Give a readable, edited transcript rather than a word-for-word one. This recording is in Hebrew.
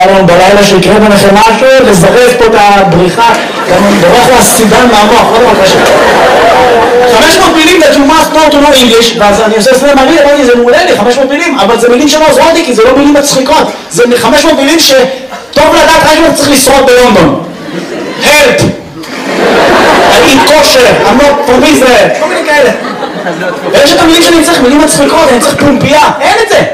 בלילה שיקרה ביניכם משהו, לזרז פה את הבריחה, גם אני בורח לסידן מהמוח, לא דבר קשה. 500 מילים that you must know to know English, ואז אני עושה סלם מרי, אמרתי, זה מעולה לי, 500 מילים, אבל זה מילים שלא עוזרות לי, כי זה לא מילים מצחיקות, זה 500 מילים שטוב לדעת רק אם צריך לשרוד בלונדון. Help! I eat kosher, I'm not from Israel, כל מיני כאלה. ויש את המילים שאני צריך, מילים מצחיקות, אני צריך פומפייה, אין את זה!